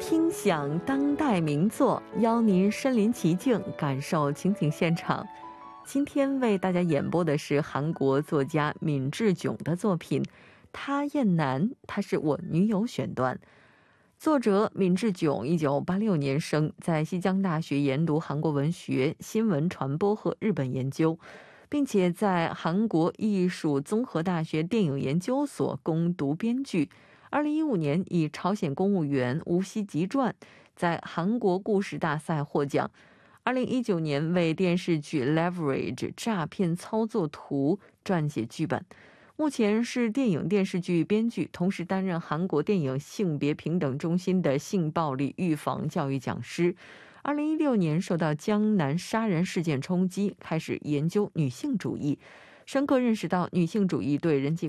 听响当代名作，邀您身临其境，感受情景现场。今天为大家演播的是韩国作家闵志炯的作品《他燕南》，他是我女友选段。作者闵志炯1986年生，在西江大学研读韩国文学、新闻传播和日本研究，并且在韩国艺术综合大学电影研究所攻读编剧。2015年以朝鲜公务员吴锡吉传在韩国故事大赛获奖。2019年为电视剧 Leverage 诈骗操作图撰写剧本。目前是电影电视剧编剧，同时担任韩国电影性别平等中心的性暴力预防教育讲师。2016年受到江南杀人事件冲击，开始研究女性主义，深刻认识到女性主义对人际